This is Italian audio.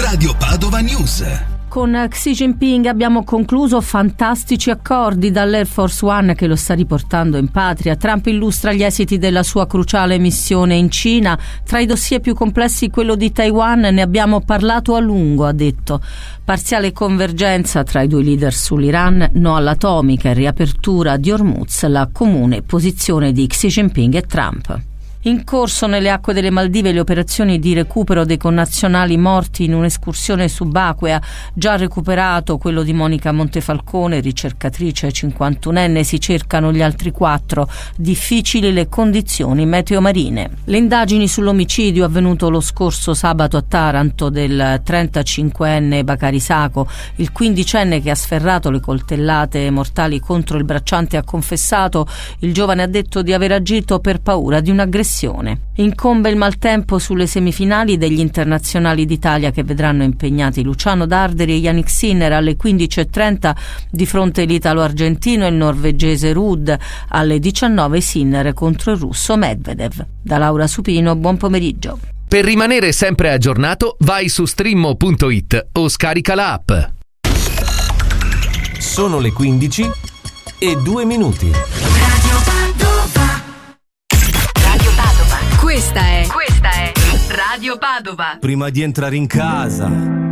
Radio Padova News. Con Xi Jinping abbiamo concluso fantastici accordi dall'Air Force One che lo sta riportando in patria. Trump illustra gli esiti della sua cruciale missione in Cina. Tra i dossier più complessi quello di Taiwan, ne abbiamo parlato a lungo, ha detto. Parziale convergenza tra i due leader sull'Iran, no all'atomica e riapertura di Hormuz, la comune posizione di Xi Jinping e Trump. In corso nelle acque delle Maldive le operazioni di recupero dei connazionali morti in un'escursione subacquea. Già recuperato quello di Monica Montefalcone, ricercatrice 51enne, si cercano gli altri 4. Difficili le condizioni meteo-marine. Le indagini sull'omicidio avvenuto lo scorso sabato a Taranto del 35enne Bakari Sako. Il 15enne che ha sferrato le coltellate mortali contro il bracciante ha confessato. Il giovane ha detto di aver agito per paura di un'aggressione. Incombe il maltempo sulle semifinali degli internazionali d'Italia che vedranno impegnati Luciano Darderi e Yannick Sinner alle 15:30 di fronte l'italo-argentino e il norvegese Ruud, alle 19 Sinner contro il russo Medvedev. Da Laura Supino, buon pomeriggio. Per rimanere sempre aggiornato vai su streammo.it o scarica la app. Sono le 15:02. Questa è Radio Padova. Prima di entrare in casa,